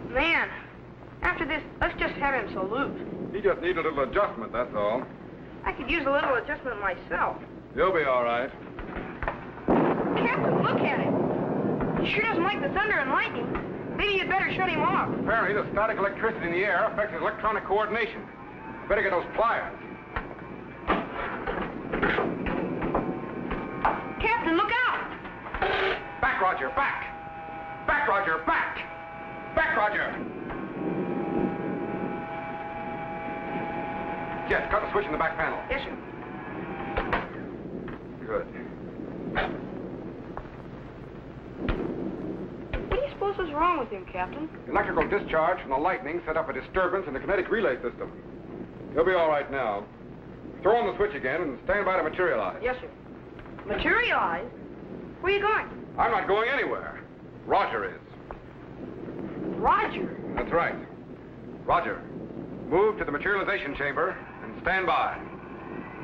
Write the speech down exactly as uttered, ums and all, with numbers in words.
Man, after this, let's just have him salute. He just needs a little adjustment, that's all. I could use a little adjustment myself. You'll be all right. Captain, look at him. He sure doesn't like the thunder and lightning. Maybe you'd better shut him off. Apparently, the static electricity in the air affects his electronic coordination. Better get those pliers. Captain, look out! Back, Roger, back! Back, Roger, back! Back, Roger! Jet, cut the switch in the back panel. Yes, sir. Good. What do you suppose is wrong with him, Captain? Electrical discharge from the lightning set up a disturbance in the kinetic relay system. He'll be all right now. Throw on the switch again and stand by to materialize. Yes, sir. Materialize? Where are you going? I'm not going anywhere. Roger is. Roger? That's right. Roger, move to the materialization chamber and stand by.